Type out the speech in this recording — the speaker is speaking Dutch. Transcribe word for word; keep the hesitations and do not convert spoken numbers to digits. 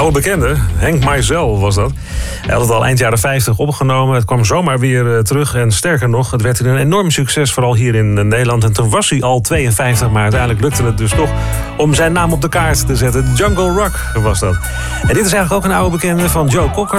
oude bekende, Henk Maisel was dat. Hij had het al eind jaren vijftig opgenomen. Het kwam zomaar weer uh, terug. En sterker nog, het werd een enorm succes, vooral hier in uh, Nederland. En toen was hij al tweeënvijftig, maar uiteindelijk lukte het dus toch om zijn naam op de kaart te zetten. Jungle Rock was dat. En dit is eigenlijk ook een oude bekende van Joe Cocker.